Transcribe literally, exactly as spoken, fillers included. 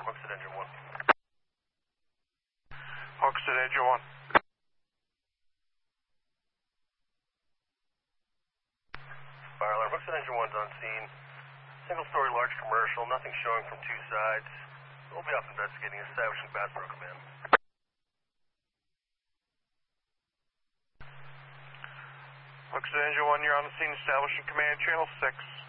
Hooksett Engine one. Hooksett Engine one. Fire alarm, Hooksett Engine one's on scene. Single story large commercial, nothing showing from two sides. We'll be off investigating, establishing Bassboro Command. Hooksett Engine one, you're on the scene, establishing command, channel six.